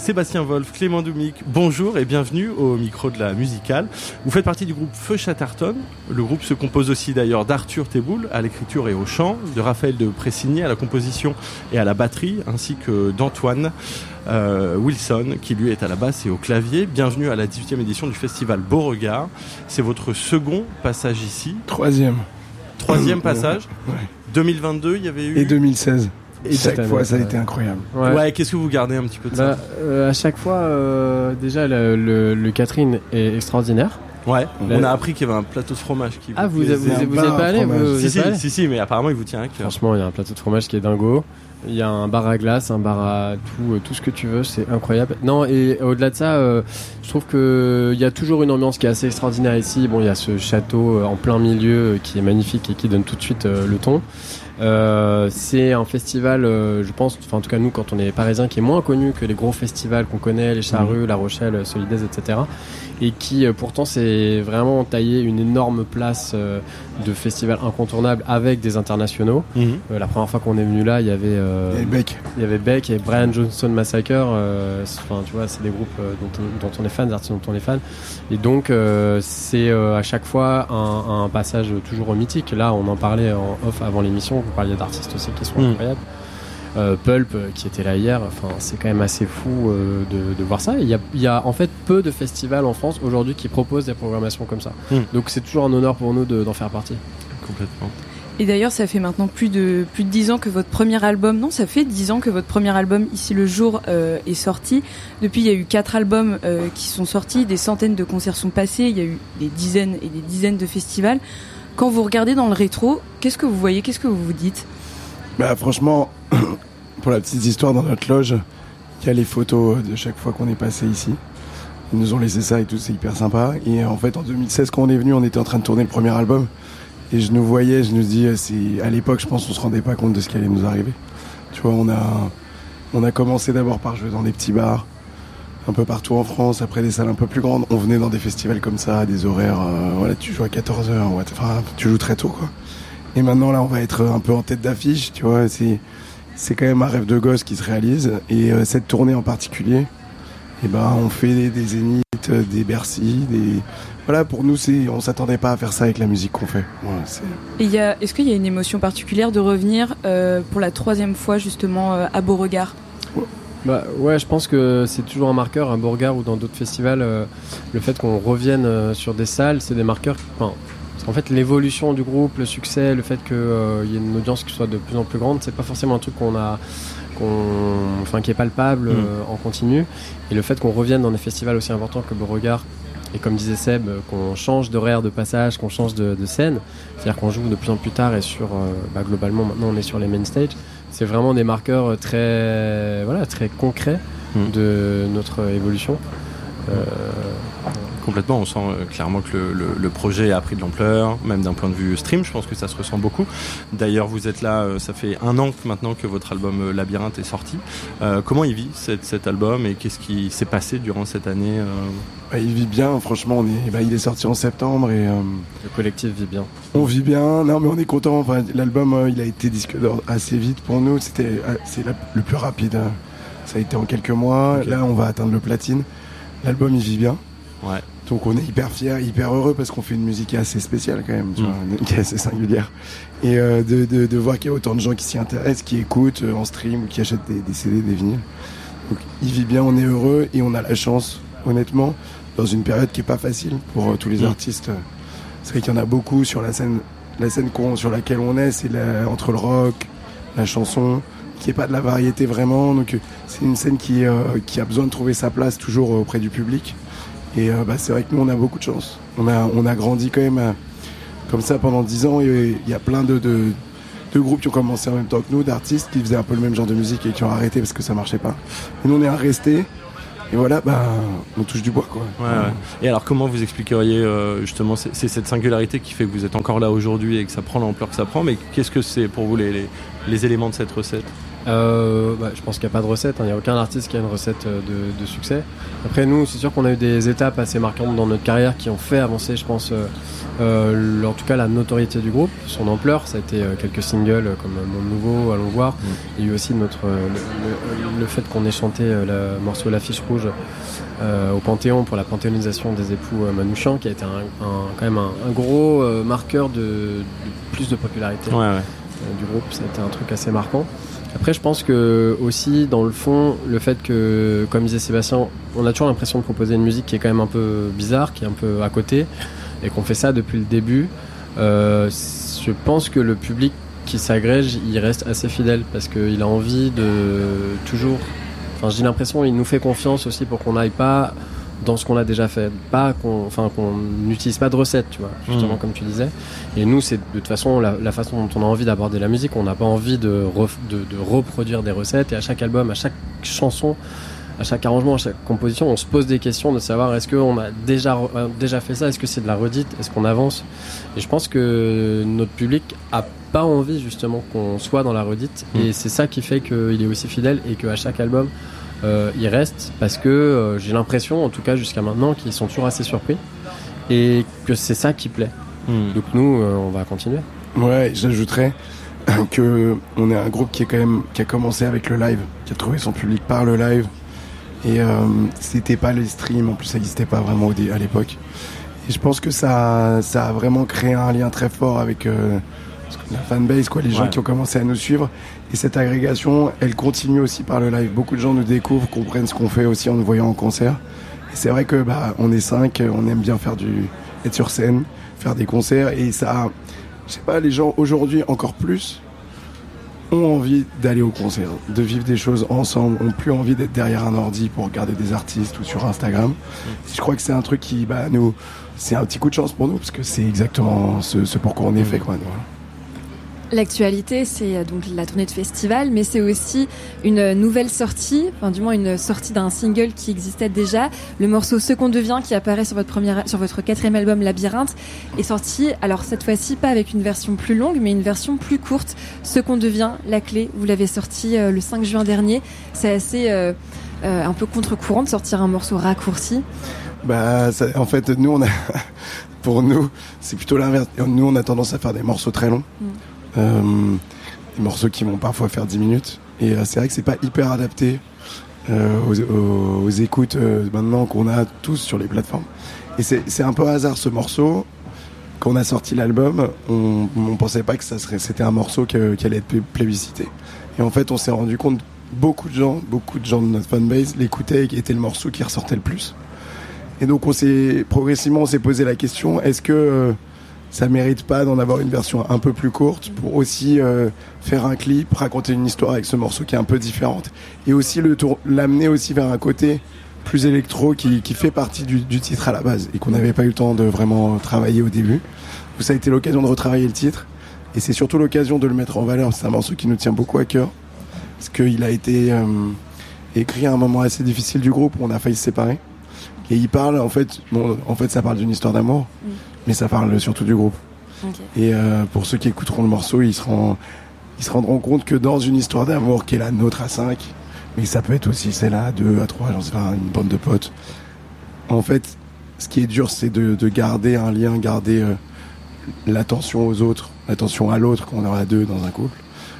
Sébastien Wolf, Clément Doumic, bonjour et bienvenue au micro de la musicale. Vous faites partie du groupe Feu Chatterton. Le groupe se compose aussi d'ailleurs d'Arthur Teboul à l'écriture et au chant, de Raphaël de Pressigny à la composition et à la batterie, ainsi que d'Antoine Wilson qui lui est à la basse et au clavier. Bienvenue à la 18e édition du festival Beauregard. C'est votre second passage ici. Troisième passage. Ouais. 2022, il y avait eu... Et 2016. Et chaque fois, ça a été incroyable. Ouais, qu'est-ce que vous gardez un petit peu de ça? À chaque fois, déjà, le Catherine est extraordinaire. Ouais, on a appris qu'il y avait un plateau de fromage qui vous êtes pas allé? Si, mais apparemment il vous tient à cœur. Franchement, il y a un plateau de fromage qui est dingo. Il y a un bar à glace, un bar à tout ce que tu veux, c'est incroyable. Non, et au-delà de ça, je trouve qu'il y a toujours une ambiance qui est assez extraordinaire ici. Bon, il y a ce château en plein milieu qui est magnifique et qui donne tout de suite le ton. C'est un festival, je pense, enfin en tout cas nous quand on est parisiens, qui est moins connu que les gros festivals qu'on connaît, les Charrues, La Rochelle, Solidez, etc. Et qui pourtant c'est vraiment taillé une énorme place de festival incontournable avec des internationaux. La première fois qu'on est venu là, il y avait Beck, il y avait Brian Johnson Massacre. Enfin tu vois, c'est des groupes dont on est fan, des artistes dont on est fan. Et donc c'est à chaque fois un passage toujours mythique. Là, on en parlait en off avant l'émission. Vous parliez d'artistes aussi qui sont incroyables. Pulp qui était là hier, enfin c'est quand même assez fou de voir ça. Il y a en fait peu de festivals en France aujourd'hui qui proposent des programmations comme ça. Donc c'est toujours un honneur pour nous d'en faire partie. Complètement. Et d'ailleurs, ça fait maintenant plus de 10 ans que votre premier album, non, ça fait 10 ans que votre premier album, Ici le jour, est sorti. Depuis, il y a eu 4 albums qui sont sortis, des centaines de concerts sont passés, il y a eu des dizaines et des dizaines de festivals. Quand vous regardez dans le rétro, qu'est-ce que vous voyez, qu'est-ce que vous vous dites? Franchement, pour la petite histoire, dans notre loge, il y a les photos de chaque fois qu'on est passé ici. Ils nous ont laissé ça et tout, c'est hyper sympa. Et en fait, en 2016, quand on est venu, on était en train de tourner le premier album. Et je nous voyais, je nous dis, à l'époque, je pense qu'on se rendait pas compte de ce qui allait nous arriver. Tu vois, on a commencé d'abord par jouer dans des petits bars, un peu partout en France, après des salles un peu plus grandes. On venait dans des festivals comme ça, des horaires, tu joues à 14h, tu joues très tôt, quoi. Et maintenant, là, on va être un peu en tête d'affiche, tu vois, c'est quand même un rêve de gosse qui se réalise. Et cette tournée en particulier, on fait des Zéniths, des Bercy, Voilà, pour nous, on s'attendait pas à faire ça avec la musique qu'on fait. Voilà, Et est-ce qu'il y a une émotion particulière de revenir pour la 3e fois, justement, à Beauregard? Ouais, je pense que c'est toujours un marqueur, à Beauregard ou dans d'autres festivals. Le fait qu'on revienne sur des salles, c'est des marqueurs. Parce qu'en fait, l'évolution du groupe, le succès, le fait qu'il y ait une audience qui soit de plus en plus grande, c'est pas forcément un truc qui est palpable en continu. Et le fait qu'on revienne dans des festivals aussi importants que Beauregard, et comme disait Seb, qu'on change d'horaire de passage, qu'on change de scène, c'est-à-dire qu'on joue de plus en plus tard et globalement maintenant on est sur les main stage, c'est vraiment des marqueurs très concrets de notre évolution. Complètement, on sent clairement que le projet a pris de l'ampleur, même d'un point de vue stream, je pense que ça se ressent beaucoup. D'ailleurs, vous êtes là, ça fait 1 an maintenant que votre album Labyrinthe est sorti. Comment il vit cet album et qu'est-ce qui s'est passé durant cette année Il vit bien, franchement, il est sorti en septembre et... Le collectif vit bien. On vit bien, non mais on est content, l'album il a été disque d'or assez vite pour nous, c'est le plus rapide, ça a été en quelques mois, okay. Là on va atteindre le platine, l'album il vit bien. Ouais. Donc on est hyper fiers, hyper heureux parce qu'on fait une musique qui est assez spéciale quand même, tu vois, qui est assez singulière. Et de voir qu'il y a autant de gens qui s'y intéressent, qui écoutent en stream ou qui achètent des CD, des vinyles. Donc il vit bien, on est heureux et on a la chance, honnêtement, dans une période qui est pas facile pour tous les artistes. C'est vrai qu'il y en a beaucoup sur la scène sur laquelle on est, c'est entre le rock, la chanson, qui est pas de la variété vraiment. Donc c'est une scène qui a besoin de trouver sa place toujours auprès du public. Et c'est vrai que nous on a beaucoup de chance. On a grandi quand même comme ça pendant 10 ans et il y a plein de groupes qui ont commencé en même temps que nous, d'artistes qui faisaient un peu le même genre de musique et qui ont arrêté parce que ça marchait pas. Et nous on est restés et voilà, on touche du bois quoi. Ouais. Et alors comment vous expliqueriez justement c'est cette singularité qui fait que vous êtes encore là aujourd'hui et que ça prend l'ampleur que ça prend, mais qu'est-ce que c'est pour vous les éléments de cette recette? Je pense qu'il n'y a pas de recette, il n'y a aucun artiste qui a une recette de succès. Après nous, c'est sûr qu'on a eu des étapes assez marquantes dans notre carrière qui ont fait avancer, je pense, en tout cas la notoriété du groupe, son ampleur. Ça a été quelques singles comme Monde Nouveau, Allons voir. Il y a eu aussi le fait qu'on ait chanté le morceau L'Affiche Rouge au Panthéon pour la panthéonisation des époux Manouchian, qui a été quand même un gros marqueur de plus de popularité du groupe. Ça a été un truc assez marquant. Après, je pense que aussi, dans le fond, le fait que, comme disait Sébastien, on a toujours l'impression de proposer une musique qui est quand même un peu bizarre, qui est un peu à côté, et qu'on fait ça depuis le début. Je pense que le public qui s'agrège, il reste assez fidèle, parce qu'il a envie de toujours... Enfin, j'ai l'impression qu'il nous fait confiance aussi pour qu'on n'aille pas dans ce qu'on a déjà fait, pas qu'on n'utilise pas de recettes, tu vois, justement comme tu disais. Et nous, c'est de toute façon la façon dont on a envie d'aborder la musique. On n'a pas envie de reproduire des recettes. Et à chaque album, à chaque chanson, à chaque arrangement, à chaque composition, on se pose des questions de savoir est-ce qu'on a déjà fait ça, est-ce que c'est de la redite, est-ce qu'on avance. Et je pense que notre public a pas envie justement qu'on soit dans la redite. Et c'est ça qui fait qu'il est aussi fidèle et qu'à chaque album, ils restent parce que j'ai l'impression, en tout cas jusqu'à maintenant, qu'ils sont toujours assez surpris et que c'est ça qui plaît. Donc nous, on va continuer. Ouais, j'ajouterais que on est un groupe qui a commencé avec le live, qui a trouvé son public par le live. Et c'était pas les streams, en plus ça n'existait pas vraiment à l'époque. Et je pense que ça a vraiment créé un lien très fort avec la fanbase, les gens qui ont commencé à nous suivre. Et cette agrégation, elle continue aussi par le live. Beaucoup de gens nous découvrent, comprennent ce qu'on fait aussi en nous voyant en concert. Et c'est vrai que on est 5, on aime bien être sur scène, faire des concerts. Et ça, je sais pas, les gens aujourd'hui encore plus ont envie d'aller au concert, de vivre des choses ensemble, ont plus envie d'être derrière un ordi pour regarder des artistes ou sur Instagram. Je crois que c'est un truc qui, nous, c'est un petit coup de chance pour nous parce que c'est exactement ce pourquoi on est fait, quoi. L'actualité, c'est donc la tournée de festival, mais c'est aussi une nouvelle sortie, enfin du moins une sortie d'un single qui existait déjà. Le morceau Ce qu'on devient, qui apparaît sur votre 4e album Labyrinthe, est sorti, alors cette fois-ci pas avec une version plus longue, mais une version plus courte. Ce qu'on devient, la clé, vous l'avez sorti le 5 juin dernier. C'est assez un peu contre-courant de sortir un morceau raccourci. En fait, nous, pour nous, c'est plutôt l'inverse. Nous, on a tendance à faire des morceaux très longs. Des morceaux qui vont parfois faire 10 minutes et c'est vrai que c'est pas hyper adapté aux écoutes maintenant qu'on a tous sur les plateformes et c'est un peu hasard ce morceau. Quand on a sorti l'album, on pensait pas que c'était un morceau qui allait être plébiscité et en fait on s'est rendu compte beaucoup de gens de notre fanbase l'écoutaient et qui était le morceau qui ressortait le plus et donc on s'est posé la question, est-ce que ça mérite pas d'en avoir une version un peu plus courte pour aussi faire un clip, raconter une histoire avec ce morceau qui est un peu différente et aussi l'amener aussi vers un côté plus électro qui fait partie du titre à la base et qu'on n'avait pas eu le temps de vraiment travailler au début. Donc ça a été l'occasion de retravailler le titre et c'est surtout l'occasion de le mettre en valeur. C'est un morceau qui nous tient beaucoup à cœur parce qu'il a été écrit à un moment assez difficile du groupe où on a failli se séparer et il parle en fait ça parle d'une histoire d'amour. Mais ça parle surtout du groupe. Okay. Et pour ceux qui écouteront le morceau, ils se rendront compte que dans une histoire d'amour qui est la nôtre à 5, mais ça peut être aussi celle-là à 2, à 3, j'en sais pas, une bande de potes. En fait, ce qui est dur, c'est de garder un lien, garder l'attention aux autres, l'attention à l'autre quand on est à 2 dans un couple.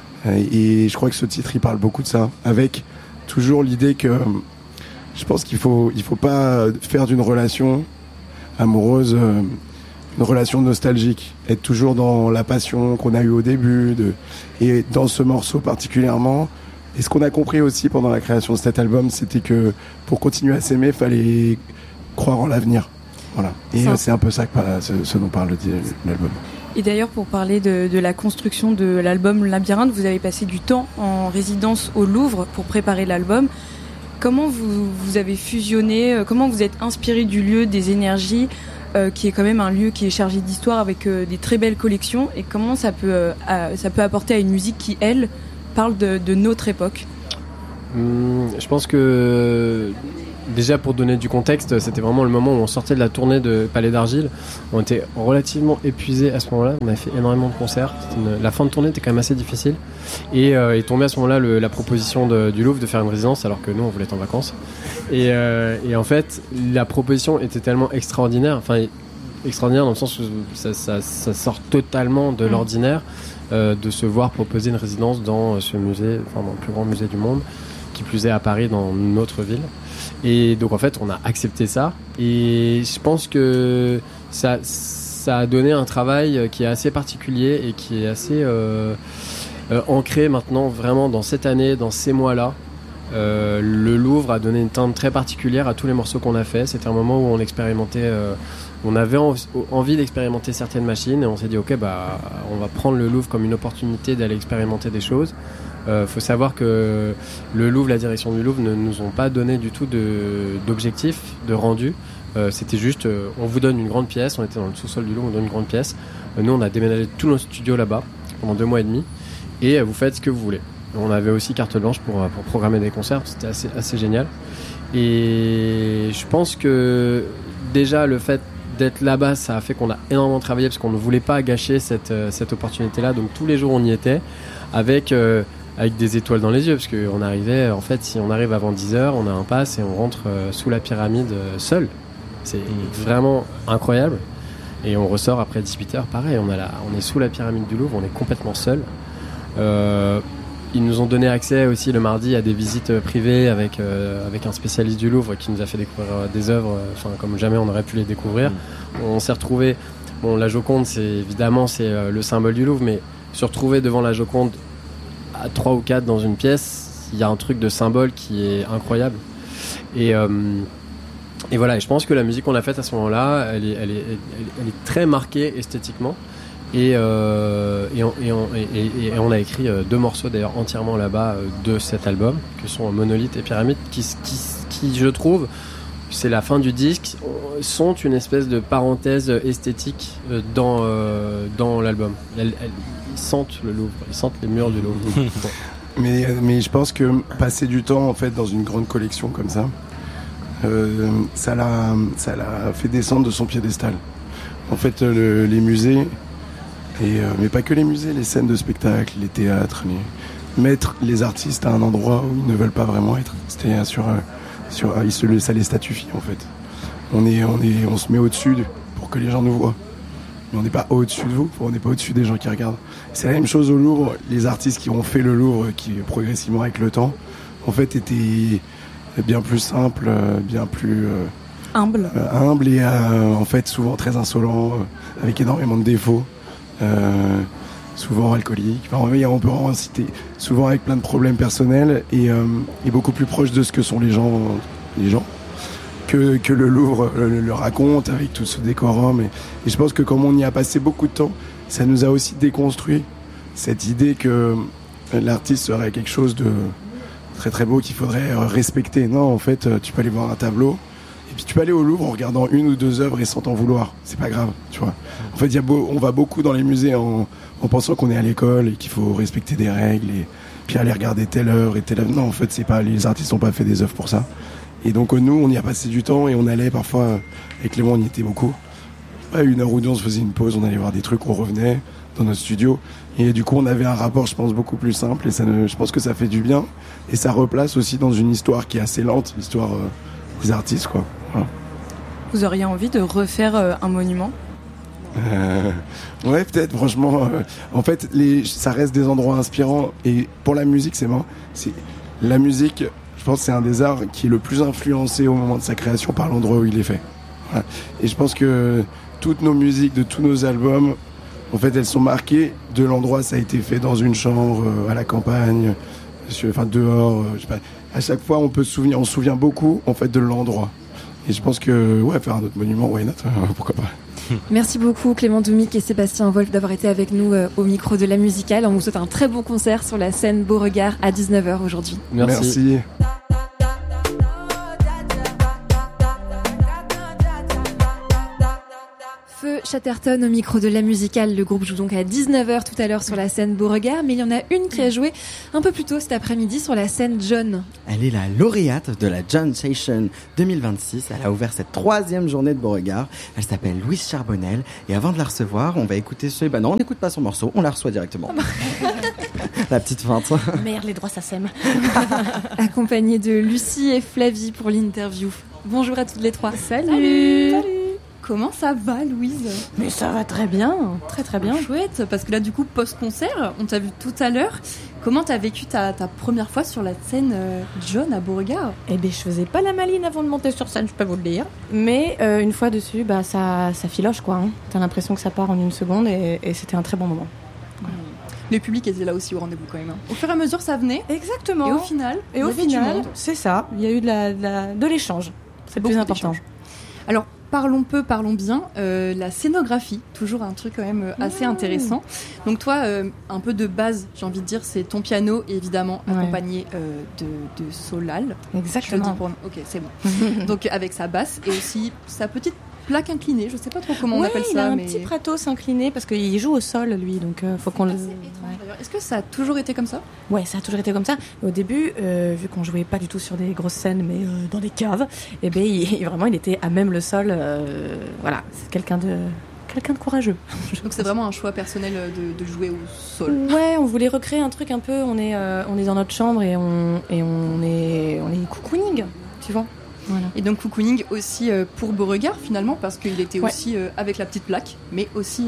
Et je crois que ce titre, il parle beaucoup de ça, avec toujours l'idée que je pense qu'il faut pas faire d'une relation amoureuse une relation nostalgique, être toujours dans la passion qu'on a eue au début et dans ce morceau particulièrement. Et ce qu'on a compris aussi pendant la création de cet album, c'était que pour continuer à s'aimer, il fallait croire en l'avenir. Voilà. Et c'est un peu ça ce dont parle l'album. Et d'ailleurs, pour parler de la construction de l'album Labyrinthe, vous avez passé du temps en résidence au Louvre pour préparer l'album. Comment vous avez fusionné, comment vous êtes inspiré du lieu, des énergies, qui est quand même un lieu qui est chargé d'histoire avec des très belles collections, et comment ça peut apporter à une musique qui, elle, parle de notre époque? Je pense que déjà pour donner du contexte, c'était vraiment le moment où on sortait de la tournée de Palais d'Argile. On était relativement épuisés à ce moment-là. On avait fait énormément de concerts. La fin de tournée était quand même assez difficile. Et est tombée à ce moment-là la proposition du Louvre de faire une résidence, alors que nous on voulait être en vacances. Et en fait, la proposition était tellement extraordinaire. Enfin, extraordinaire dans le sens où ça sort totalement de l'ordinaire de se voir proposer une résidence dans ce musée, enfin dans le plus grand musée du monde, qui plus est à Paris, dans notre ville. Et donc en fait on a accepté ça, et je pense que ça a donné un travail qui est assez particulier et qui est assez ancré maintenant vraiment dans cette année, dans ces mois-là. Le Louvre a donné une teinte très particulière à tous les morceaux qu'on a fait. C'était un moment où on expérimentait, on avait envie d'expérimenter certaines machines, et on s'est dit ok, on va prendre le Louvre comme une opportunité d'aller expérimenter des choses. Faut savoir que le Louvre, la direction du Louvre ne nous ont pas donné du tout d'objectif, de rendu. C'était juste, on vous donne une grande pièce. On était dans le sous-sol du Louvre, on donne une grande pièce. Nous, on a déménagé tous nos studios là-bas pendant 2 mois et demi, et vous faites ce que vous voulez. On avait aussi carte blanche pour programmer des concerts. C'était assez génial. Et je pense que déjà le fait d'être là-bas, ça a fait qu'on a énormément travaillé, parce qu'on ne voulait pas gâcher cette opportunité-là. Donc tous les jours on y était avec des étoiles dans les yeux, parce qu'on arrivait, en fait, si on arrive avant 10h, on a un pass et on rentre sous la pyramide seul. C'est vraiment incroyable. Et on ressort après 18h, pareil, on est sous la pyramide du Louvre, on est complètement seul. Ils nous ont donné accès aussi le mardi à des visites privées avec un spécialiste du Louvre qui nous a fait découvrir des œuvres comme jamais on aurait pu les découvrir. On s'est retrouvés, la Joconde c'est le symbole du Louvre, mais se retrouver devant la Joconde à 3 ou 4 dans une pièce, il y a un truc de symbole qui est incroyable. Et voilà, et je pense que la musique qu'on a faite à ce moment-là, elle est très marquée esthétiquement. Et on a écrit 2 morceaux d'ailleurs entièrement là-bas de cet album, que sont Monolithe et Pyramide, qui je trouve, c'est la fin du disque, sont une espèce de parenthèse esthétique dans l'album. Ils sentent le Louvre, ils sentent les murs du Louvre. Mais je pense que passer du temps en fait dans une grande collection comme ça, ça l'a fait descendre de son piédestal. En fait, les musées, mais pas que les musées, les scènes de spectacle, les théâtres, mettre les artistes à un endroit où ils ne veulent pas vraiment être. C'était ça les statufie en fait. On se met au-dessus pour que les gens nous voient. Mais on n'est pas au-dessus de vous, on n'est pas au-dessus des gens qui regardent. C'est la même chose au Louvre. Les artistes qui ont fait le Louvre, qui progressivement avec le temps, en fait étaient bien plus simples, bien plus humbles et en fait souvent très insolents, avec énormément de défauts. Souvent alcooliques, on peut en citer, souvent avec plein de problèmes personnels et beaucoup plus proches de ce que sont les gens que le Louvre le raconte avec tout ce décorum. Et je pense que comme on y a passé beaucoup de temps, ça nous a aussi déconstruit cette idée que l'artiste serait quelque chose de très très beau qu'il faudrait respecter. Non, en fait, tu peux aller voir un tableau. Et puis tu peux aller au Louvre en regardant 1 ou 2 œuvres et sans t'en vouloir. C'est pas grave, tu vois. En fait, on va beaucoup dans les musées en pensant qu'on est à l'école et qu'il faut respecter des règles et puis aller regarder telle œuvre et telle œuvre. Non, en fait, c'est pas, les artistes n'ont pas fait des œuvres pour ça. Et donc nous, on y a passé du temps et on allait parfois, avec Clément, on y était beaucoup. À 1 heure ou 2, on se faisait une pause, on allait voir des trucs, on revenait dans notre studio. Et du coup, on avait un rapport, je pense, beaucoup plus simple et je pense que ça fait du bien. Et ça replace aussi dans une histoire qui est assez lente, l'histoire des artistes, quoi. Voilà. Vous auriez envie de refaire un monument ? Ouais, peut-être, franchement. En fait, ça reste des endroits inspirants. Et pour la musique, la musique, je pense que c'est un des arts qui est le plus influencé au moment de sa création par l'endroit où il est fait. Voilà. Et je pense que toutes nos musiques, de tous nos albums, en fait, elles sont marquées de l'endroit où ça a été fait, dans une chambre, à la campagne, dehors. Je sais pas. À chaque fois, on se souvient beaucoup, en fait, de l'endroit. Et je pense que, faire un autre monument, why not, pourquoi pas. Merci beaucoup Clément Doumic et Sébastien Wolf d'avoir été avec nous au micro de La Musicale. On vous souhaite un très bon concert sur la scène Beauregard à 19h aujourd'hui. Merci. Feu Chatterton au micro de la musicale. Le groupe joue donc à 19h tout à l'heure sur la scène Beauregard, mais il y en a une qui a joué un peu plus tôt cet après-midi sur la scène John. Elle est la lauréate de la John Session 2026. Elle a ouvert cette 3e journée de Beauregard. Elle s'appelle Louise Charbonnel. Et avant de la recevoir, on va écouter non, on n'écoute pas son morceau, on la reçoit directement. La petite feinte. Merde, les droits, ça sème. Accompagnée de Lucie et Flavie pour l'interview. Bonjour à toutes les trois. Salut. Comment ça va, Louise ? Mais ça va très bien, très très bien. Chouette, parce que là, du coup, post-concert, on t'a vu tout à l'heure. Comment t'as vécu ta première fois sur la scène John à Beauregard ? Eh bien, je faisais pas la maline avant de monter sur scène, je peux vous le dire. Mais une fois dessus, ça filoche, quoi. Hein. T'as l'impression que ça part en une seconde et c'était un très bon moment. Le public était là aussi au rendez-vous quand même. Hein. Au fur et à mesure, ça venait. Exactement. Et au final, c'est ça. Il y a eu de l'échange. C'est le plus important. Alors, parlons bien. La scénographie, toujours un truc quand même assez intéressant. Donc toi, un peu de base, j'ai envie de dire, c'est ton piano, évidemment, accompagné de Solal. Exactement. Je le dis ok, c'est bon. Donc avec sa basse et aussi sa petite plaque inclinée, je sais pas trop comment on appelle ça. Il a un petit Pratos incliné parce qu'il joue au sol, lui, donc faut qu'on le... Est-ce que ça a toujours été comme ça ? Ouais, ça a toujours été comme ça. Au début, vu qu'on jouait pas du tout sur des grosses scènes, mais dans des caves, et ben il était à même le sol. Voilà, c'est quelqu'un de courageux. Donc c'est vraiment un choix personnel de jouer au sol. Ouais, on voulait recréer un truc un peu. On est dans notre chambre et on est cocooning, tu vois. Voilà. Et donc cocooning aussi pour Beauregard finalement parce qu'il était aussi avec la petite plaque, mais aussi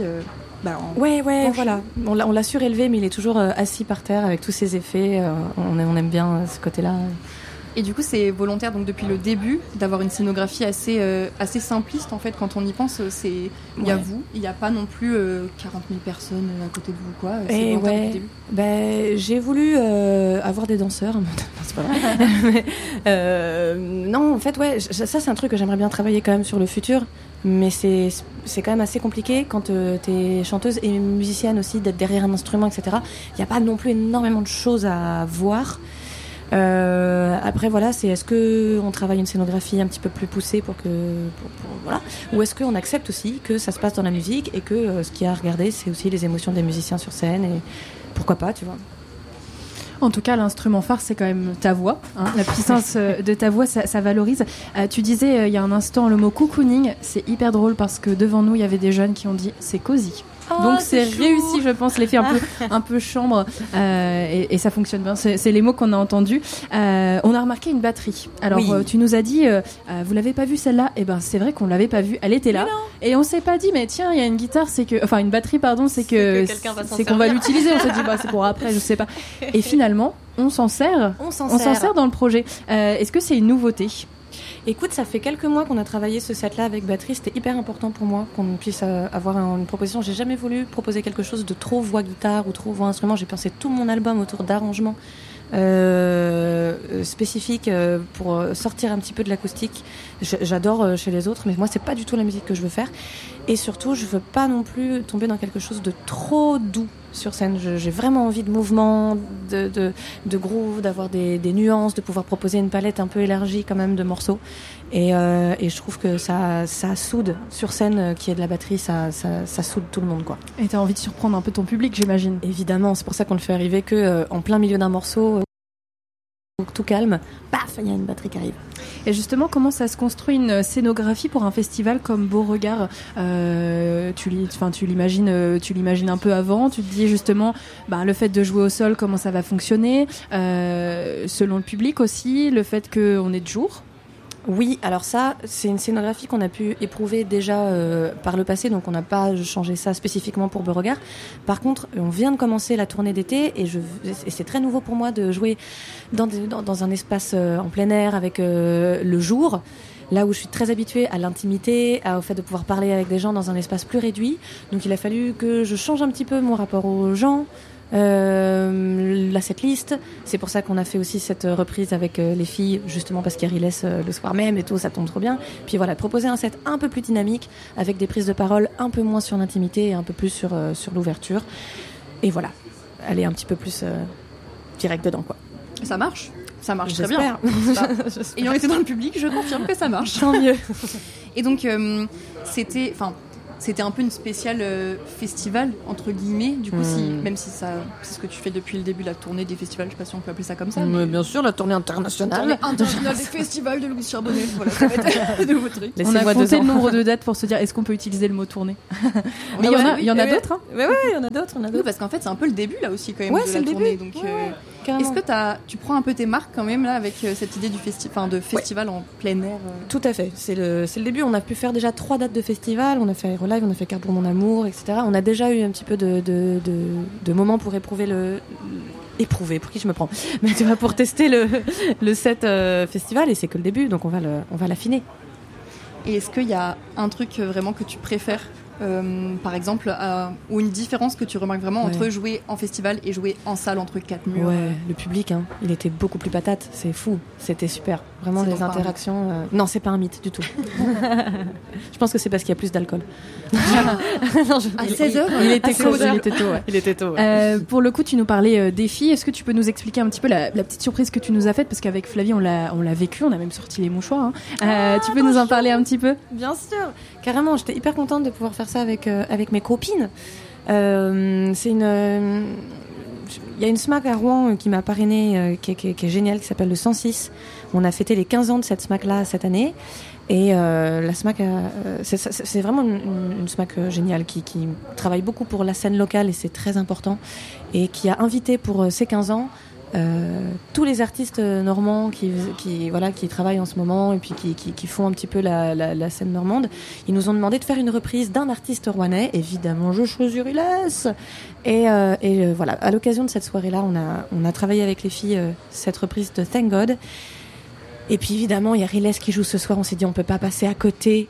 voilà. On l'a surélevé, mais il est toujours assis par terre avec tous ses effets. On aime bien ce côté-là. Et du coup, c'est volontaire donc depuis le début d'avoir une scénographie assez simpliste en fait. Quand on y pense, il y a vous, il n'y a pas non plus 40 000 personnes à côté de vous quoi. C'est volontaire depuis le début. J'ai voulu avoir des danseurs. C'est pas vrai. Non, en fait, ça c'est un truc que j'aimerais bien travailler quand même sur le futur. Mais c'est quand même assez compliqué quand t'es chanteuse et musicienne aussi d'être derrière un instrument, etc. Il n'y a pas non plus énormément de choses à voir. Après voilà, c'est est-ce que on travaille une scénographie un petit peu plus poussée pour voilà, ou est-ce qu'on accepte aussi que ça se passe dans la musique et que ce qu'il y a à regarder c'est aussi les émotions des musiciens sur scène et pourquoi pas, tu vois. En tout cas, l'instrument phare, c'est quand même ta voix. Hein. La puissance de ta voix, ça valorise. Tu disais il y a un instant le mot cocooning. C'est hyper drôle parce que devant nous, il y avait des jeunes qui ont dit c'est cosy. Donc c'est réussi, je pense, l'effet un peu chambre et ça fonctionne bien. C'est les mots qu'on a entendus. On a remarqué une batterie. Alors tu nous as dit, vous l'avez pas vue celle-là ? Eh ben c'est vrai qu'on l'avait pas vue. Elle était là et on s'est pas dit mais tiens il y a une guitare, une batterie pardon, c'est qu'on va l'utiliser. On s'est dit c'est pour après, je sais pas. Et finalement on s'en sert. On s'en sert dans le projet. Est-ce que c'est une nouveauté ? Écoute, ça fait quelques mois qu'on a travaillé ce set-là avec batterie. C'était hyper important pour moi qu'on puisse avoir une proposition. J'ai jamais voulu proposer quelque chose de trop voix-guitare ou trop voix-instrument. J'ai pensé tout mon album autour d'arrangements spécifiques pour sortir un petit peu de l'acoustique. J'adore chez les autres, mais moi, c'est pas du tout la musique que je veux faire. Et surtout, je veux pas non plus tomber dans quelque chose de trop doux sur scène. J'ai vraiment envie de mouvement, de groove, d'avoir des nuances, de pouvoir proposer une palette un peu élargie quand même de morceaux. Et je trouve que ça soude sur scène, qu'il y ait de la batterie, ça soude tout le monde, quoi. Et t'as envie de surprendre un peu ton public, j'imagine. Évidemment, c'est pour ça qu'on le fait arriver que en plein milieu d'un morceau, tout calme, paf, il y a une batterie qui arrive. Et justement, comment ça se construit une scénographie pour un festival comme Beauregard ? Tu l'imagines un peu avant. Tu te dis justement, le fait de jouer au sol, comment ça va fonctionner, selon le public aussi, le fait qu'on est de jour. Oui, alors ça, c'est une scénographie qu'on a pu éprouver déjà par le passé, donc on n'a pas changé ça spécifiquement pour Beauregard. Par contre, on vient de commencer la tournée d'été et c'est très nouveau pour moi de jouer dans un espace en plein air avec le jour, là où je suis très habituée à l'intimité, au fait de pouvoir parler avec des gens dans un espace plus réduit. Donc il a fallu que je change un petit peu mon rapport aux gens. La setlist, c'est pour ça qu'on a fait aussi cette reprise avec les filles, justement parce qu'il y a Riles le soir même et tout, ça tombe trop bien. Puis voilà, proposer un set un peu plus dynamique avec des prises de parole un peu moins sur l'intimité et un peu plus sur l'ouverture. Et voilà, aller un petit peu plus direct dedans, quoi. Ça marche très bien. Ayant été dans le public, je confirme que ça marche. Tant mieux. Et donc c'était un peu une spéciale festival entre guillemets. Du coup, même si ça, c'est ce que tu fais depuis le début de la tournée des festivals, je sais pas si on peut appeler ça comme ça. Mais bien sûr, la tournée internationale. Internationale des festivals de Louise Charbonnel. Voilà, ça va être un nouveau truc. On a compté le nombre de dates pour se dire est-ce qu'on peut utiliser le mot tournée. Mais il y en a d'autres. Hein. Ouais, il y en a d'autres. Oui, parce qu'en fait, c'est un peu le début là aussi quand même de la tournée. Donc, est-ce que tu prends un peu tes marques quand même là avec cette idée du festival en plein air Tout à fait. C'est le début. On a pu faire déjà 3 dates de festival. On a fait Relive, on a fait Carte pour mon amour, etc. On a déjà eu un petit peu de moments pour éprouver pour qui je me prends, mais tu vois, pour tester le set festival, et c'est que le début, donc on va l'affiner. Et est-ce qu'il y a un truc vraiment que tu préfères, par exemple, ou une différence que tu remarques vraiment entre jouer en festival et jouer en salle entre 4 murs? Ouais, le public, il était beaucoup plus patate, c'est fou, c'était super. Vraiment, les interactions. Non, c'est pas un mythe du tout. Je pense que c'est parce qu'il y a plus d'alcool. À 16h, il était tôt. Pour le coup, tu nous parlais des filles. Est-ce que tu peux nous expliquer un petit peu la petite surprise que tu nous as faite? Parce qu'avec Flavie, on l'a vécu, on a même sorti les mouchoirs. Tu peux nous en parler un petit peu? Bien sûr, carrément. J'étais hyper contente de pouvoir faire ça avec mes copines. C'est il y a une SMAC à Rouen qui m'a parrainée, qui est géniale, qui s'appelle le 106. On a fêté les 15 ans de cette SMAC-là cette année. Et la SMAC, c'est vraiment une SMAC géniale qui travaille beaucoup pour la scène locale, et c'est très important. Et qui a invité pour ses 15 ans tous les artistes normands qui travaillent en ce moment et puis qui font un petit peu la scène normande. Ils nous ont demandé de faire une reprise d'un artiste rouennais. Évidemment, je choisis Ulysse. Et voilà, à l'occasion de cette soirée-là, on a travaillé avec les filles cette reprise de Thank God. Et puis évidemment, il y a Riles qui joue ce soir. On s'est dit on peut pas passer à côté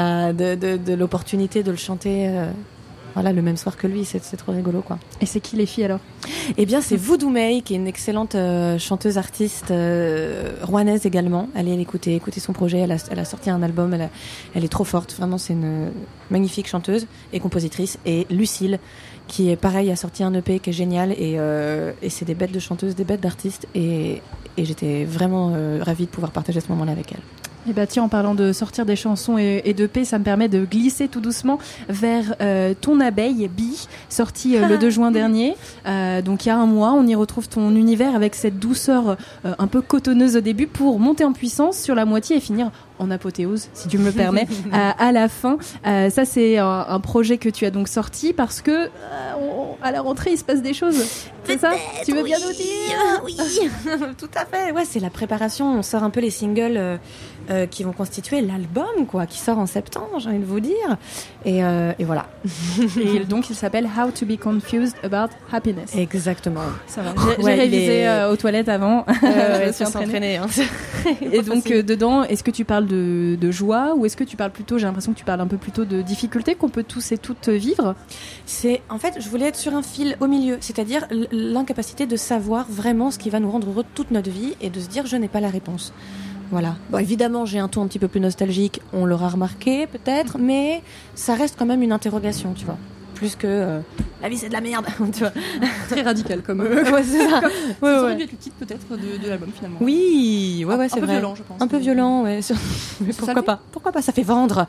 de l'opportunité de le chanter. Le même soir que lui, c'est trop rigolo, quoi. Et c'est qui les filles alors? Eh bien, c'est Voodoo May, qui est une excellente chanteuse artiste rouennaise également. Allez l'écouter, écoutez son projet. Elle a sorti un album. Elle est trop forte. Vraiment, c'est une magnifique chanteuse et compositrice. Et Lucille, qui est pareil, a sorti un EP qui est génial. Et c'est des bêtes de chanteuses, des bêtes d'artistes. Et j'étais vraiment ravie de pouvoir partager ce moment-là avec elle. Et tiens, en parlant de sortir des chansons et de paix, ça me permet de glisser tout doucement vers Ton abeille, Bi, sorti le 2 juin dernier. Donc il y a un mois, on y retrouve ton univers avec cette douceur un peu cotonneuse au début pour monter en puissance sur la moitié et finir en apothéose, si tu me le permets, à la fin. Ça, c'est un projet que tu as donc sorti parce que à la rentrée, il se passe des choses. C'est ça? Tu veux bien nous dire? Oui, tout à fait. Ouais, c'est la préparation. On sort un peu les singles qui vont constituer l'album, quoi, qui sort en septembre, j'ai envie de vous dire. Et voilà. Et donc, il s'appelle How to be Confused About Happiness. Exactement. Ça va. J'ai révisé aux toilettes avant. Je suis entraînée. Et donc, dedans, est-ce que tu parles de joie ou est-ce que tu parles plutôt, j'ai l'impression que tu parles un peu plutôt de difficultés qu'on peut tous et toutes vivre? En fait, je voulais être sur un fil au milieu, c'est-à-dire l'incapacité de savoir vraiment ce qui va nous rendre heureux toute notre vie et de se dire je n'ai pas la réponse. Voilà. Bon, évidemment, j'ai un ton un petit peu plus nostalgique, on l'aura remarqué peut-être, mais ça reste quand même une interrogation, tu vois. Plus que la vie c'est de la merde, tu vois. Très radical comme. Ouais, c'est ça. Ça aurait dû être le titre peut-être de l'album finalement. Oui, ouais, c'est vrai. Un peu violent, je pense. Un peu violent, ouais. Mais pourquoi pas? Pourquoi pas? Ça fait vendre.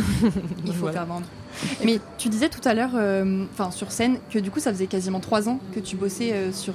Il faut faire vendre. Mais tu disais tout à l'heure, sur scène, que du coup ça faisait quasiment 3 ans que tu bossais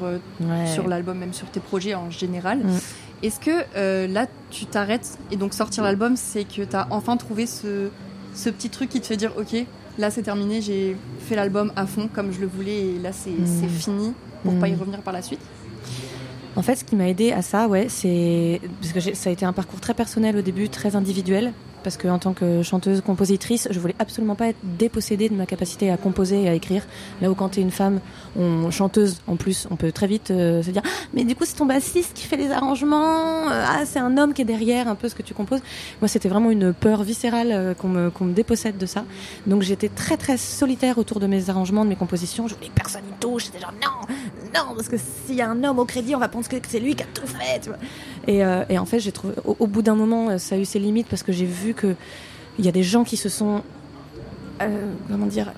sur l'album, même sur tes projets en général. Est-ce que là tu t'arrêtes et donc sortir l'album, c'est que tu as enfin trouvé ce petit truc qui te fait dire ok, là c'est terminé, j'ai fait l'album à fond comme je le voulais et là c'est fini pour pas y revenir par la suite? En fait, ce qui m'a aidé à ça, c'est parce que ça a été un parcours très personnel au début, très individuel. Parce qu'en tant que chanteuse, compositrice, je voulais absolument pas être dépossédée de ma capacité à composer et à écrire. Là où quand t'es une femme, chanteuse en plus, on peut très vite se dire mais du coup c'est ton bassiste qui fait les arrangements, c'est un homme qui est derrière un peu ce que tu composes. Moi c'était vraiment une peur viscérale qu'on me dépossède de ça. Donc j'étais très très solitaire autour de mes arrangements, de mes compositions. Je voulais que personne y touche. J'étais genre non, parce que s'il y a un homme au crédit, on va penser que c'est lui qui a tout fait, tu vois. Et en fait j'ai trouvé, au bout d'un moment, ça a eu ses limites parce que j'ai vu que il y a des gens qui se sont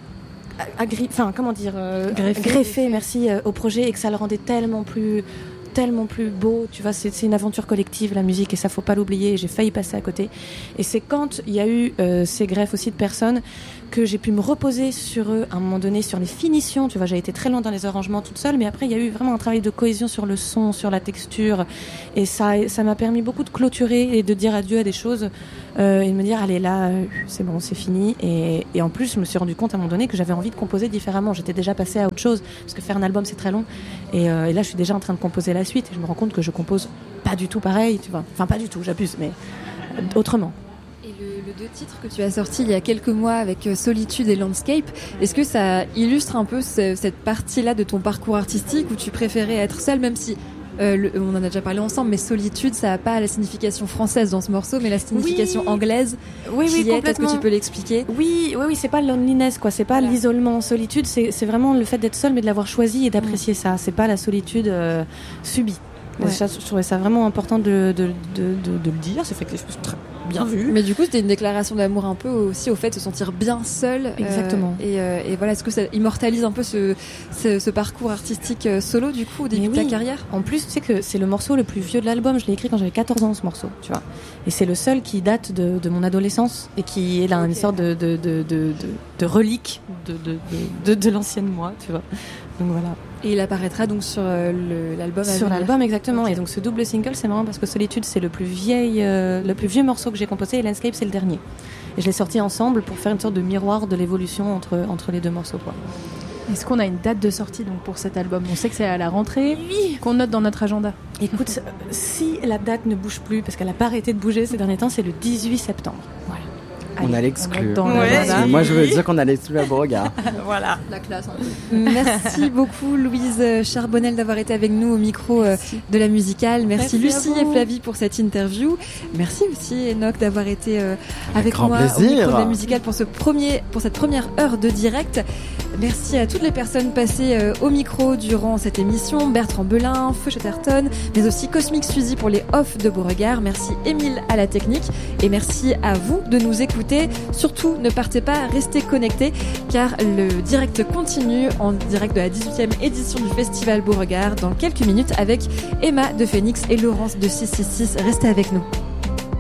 greffés, merci, au projet, et que ça le rendait tellement tellement plus beau. Tu vois, c'est une aventure collective, la musique, et ça, faut pas l'oublier. J'ai failli passer à côté. Et c'est quand il y a eu ces greffes aussi de personnes que j'ai pu me reposer sur eux à un moment donné, sur les finitions. Tu vois, j'ai été très loin dans les arrangements toute seule, mais après, il y a eu vraiment un travail de cohésion sur le son, sur la texture. Et ça m'a permis beaucoup de clôturer et de dire adieu à des choses et de me dire, allez, là, c'est bon, c'est fini. Et en plus, je me suis rendu compte à un moment donné que j'avais envie de composer différemment. J'étais déjà passée à autre chose, parce que faire un album, c'est très long. Et là, je suis déjà en train de composer la suite. Et je me rends compte que je compose pas du tout pareil, tu vois. Enfin, pas du tout, j'abuse, mais autrement. Le 2 titres que tu as sortis il y a quelques mois avec Solitude et Landscape, est-ce que ça illustre un peu cette partie-là de ton parcours artistique où tu préférais être seule, même si on en a déjà parlé ensemble, mais solitude, ça n'a pas la signification française dans ce morceau, mais la signification anglaise. Oui, complètement. Est-ce que tu peux l'expliquer ? Oui, c'est pas loneliness, quoi. C'est pas l'isolement. Solitude, c'est vraiment le fait d'être seule, mais de l'avoir choisi et d'apprécier ça. C'est pas la solitude subie. Ouais. Je trouvais ça vraiment important de le dire. C'est fait que c'est très bien vu. Mais du coup, c'était une déclaration d'amour un peu aussi au fait de se sentir bien seul. Exactement. Et voilà, est-ce que ça immortalise un peu ce parcours artistique solo du coup au début de ta carrière ? En plus, tu sais que c'est le morceau le plus vieux de l'album. Je l'ai écrit quand j'avais 14 ans, ce morceau, tu vois. Et c'est le seul qui date de mon adolescence et qui est là une sorte de relique de l'ancienne moi, tu vois. Donc voilà. Et il apparaîtra donc sur l'album. Sur l'album, exactement. Okay. Et donc ce double single, c'est marrant parce que Solitude, c'est le plus vieux morceau que j'ai composé, et Landscape, c'est le dernier. Et je l'ai sorti ensemble pour faire une sorte de miroir de l'évolution entre les deux morceaux, quoi. Est-ce qu'on a une date de sortie donc pour cet album ? On sait que c'est à la rentrée, qu'on note dans notre agenda. Écoute, si la date ne bouge plus, parce qu'elle n'a pas arrêté de bouger ces derniers temps, c'est le 18 septembre. Voilà. On allait exclure. Moi, je veux dire qu'on allait exclure à Beauregard. Voilà. La classe. Merci beaucoup, Louise Charbonnel, d'avoir été avec nous au micro de la musicale. Merci Lucie et Flavie pour cette interview. Merci aussi, Enoch, d'avoir été avec moi au micro de la musicale pour cette première heure de direct. Merci à toutes les personnes passées au micro durant cette émission. Bertrand Belin, Feu Chatterton, mais aussi Cosmic Suzy pour les off de Beauregard. Merci Émile à la technique et merci à vous de nous écouter. Surtout, ne partez pas, restez connectés car le direct continue en direct de la 18e édition du Festival Beauregard dans quelques minutes avec Emma de Phoenix et Laurence de 666. Restez avec nous.